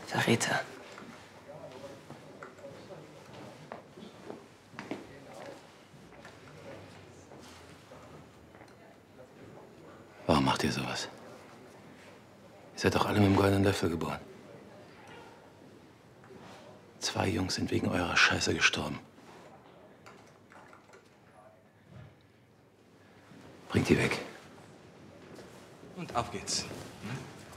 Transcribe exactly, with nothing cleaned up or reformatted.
Verräter. Warum macht ihr sowas? Ihr seid doch alle mit dem goldenen Löffel geboren. Zwei Jungs sind wegen eurer Scheiße gestorben. Bringt die weg. Und auf geht's. Hm?